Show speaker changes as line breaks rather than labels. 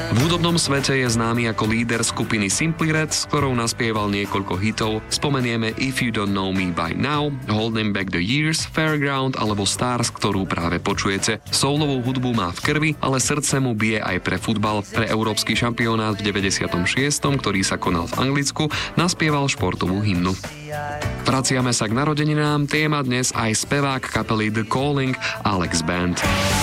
V hudobnom svete je známy ako líder skupiny Simply Red, s ktorou naspieval niekoľko hitov. Spomenieme If You Don't Know Me By Now, Holding Back the Years, Fairground alebo Stars, ktorú práve počujete. Soulovú hudbu má v krvi, ale srdce mu bije aj pre futbal. Pre európsky šampionát v 96., ktorý sa konal v Anglicku, naspieval športovú hymnu. Vraciame sa k narodeninám, téma dnes aj spevák kapely The Calling Alex Band.